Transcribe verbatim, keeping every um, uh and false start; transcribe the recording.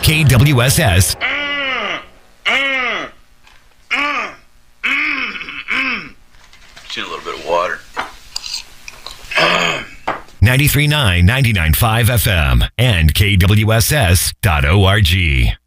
K W S S. Just need a little bit of water. ninety-three point nine, ninety-nine point five F M and K W S S dot org.